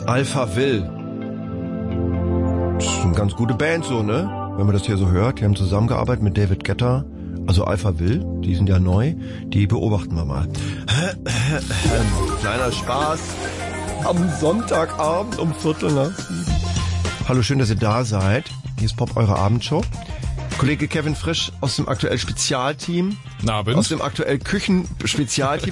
Alpha Will. Das ist eine ganz gute Band so, ne? Wenn man das hier so hört. Die haben zusammengearbeitet mit David Guetta. Also Alpha Will, die sind ja neu. Die beobachten wir mal. Kleiner Spaß. Am Sonntagabend um 6:45. Hallo, schön, dass ihr da seid. Hier ist Pop, eure Abendshow. Kollege Kevin Frisch aus dem aktuell Spezialteam. Abend. Aus dem aktuell Küchen-Spezialteam.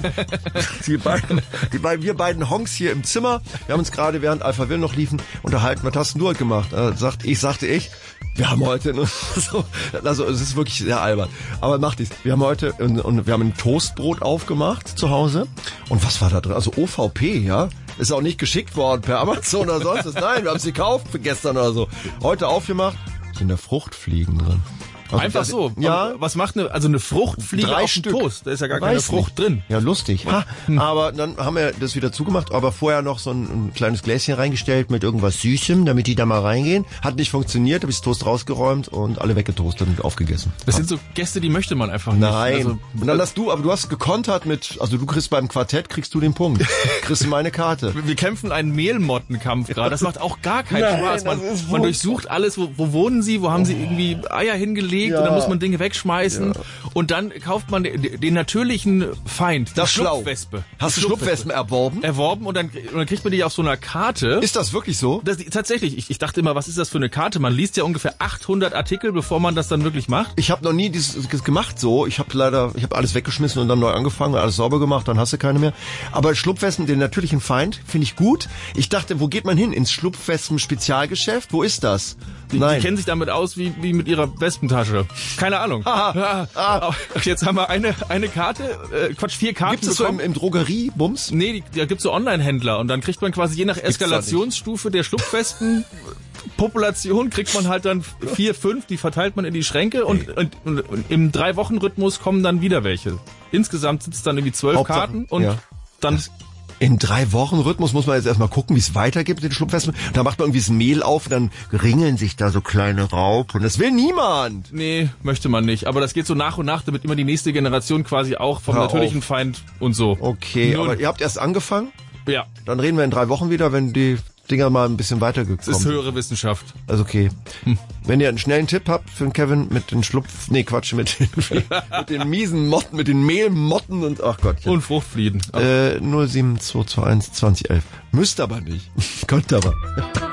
Wir beiden Honks hier im Zimmer. Wir haben uns gerade, während Alpha Will noch liefen, unterhalten. Was hast denn du heute gemacht? Sagte ich. Wir haben heute, also es ist wirklich sehr albern, aber macht nichts. Wir haben heute, und wir haben ein Toastbrot aufgemacht zu Hause. Und was war da drin? Also OVP, ja? Ist auch nicht geschickt worden per Amazon oder sonst was. Nein, wir haben es gekauft für gestern oder so. Heute aufgemacht, sind da Fruchtfliegen drin. Also einfach so. Ja. Was macht eine Fruchtfliege 3 auf dem Stück. Toast? Da ist ja gar keine Frucht drin. Ja, lustig. Aber dann haben wir das wieder zugemacht, aber vorher noch so ein kleines Gläschen reingestellt mit irgendwas Süßem, damit die da mal reingehen. Hat nicht funktioniert, habe ich das Toast rausgeräumt und alle weggetoastet und aufgegessen. Das sind so Gäste, die möchte man einfach nicht. Nein. Also, und dann du hast gekontert also du kriegst beim Quartett, kriegst du den Punkt. Kriegst du meine Karte. Wir kämpfen einen Mehlmottenkampf gerade. Das macht auch gar keinen Spaß. Man durchsucht alles. Wo wohnen sie? Wo haben sie irgendwie Eier hingelegt? Ja. Und dann muss man Dinge wegschmeißen. Ja. Und dann kauft man den natürlichen Feind, die Schlupfwespe. Hast du Schlupfwespen erworben? Und dann kriegt man die auf so einer Karte. Ist das wirklich so? Tatsächlich. Ich dachte immer, was ist das für eine Karte? Man liest ja ungefähr 800 Artikel, bevor man das dann wirklich macht. Ich habe noch nie das gemacht so. Ich habe alles weggeschmissen und dann neu angefangen, alles sauber gemacht, dann hast du keine mehr. Aber Schlupfwespen, den natürlichen Feind, finde ich gut. Ich dachte, wo geht man hin? Ins Schlupfwespen-Spezialgeschäft? Wo ist das? Die kennen sich damit aus wie mit ihrer Wespentasche. Keine Ahnung. Jetzt haben wir eine Karte, 4 Karten. Gibt es so im Drogeriebums? Nee, da gibt's so Online-Händler und dann kriegt man quasi je nach Eskalationsstufe der Schlupfwespen-Population kriegt man halt dann 4, 5, die verteilt man in die Schränke und im 3-Wochen-Rhythmus kommen dann wieder welche. Insgesamt sind es dann irgendwie 12 Karten und dann... In 3-Wochen-Rhythmus muss man jetzt erstmal gucken, wie es weitergeht mit den Schlupfwespen. Da macht man irgendwie das Mehl auf und dann ringeln sich da so kleine Raupen. Das will niemand. Nee, möchte man nicht. Aber das geht so nach und nach, damit immer die nächste Generation quasi auch vom natürlichen Feind und so. Okay, aber ihr habt erst angefangen? Ja. Dann reden wir in 3 Wochen wieder, wenn die Dinger mal ein bisschen weitergekommen sind. Das ist höhere Wissenschaft. Also okay. Wenn ihr einen schnellen Tipp habt für den Kevin mit den mit den miesen Motten, mit den Mehlmotten und ach Gott. Und Fruchtfliegen. 07221 2011. Müsst aber nicht. Könnt aber.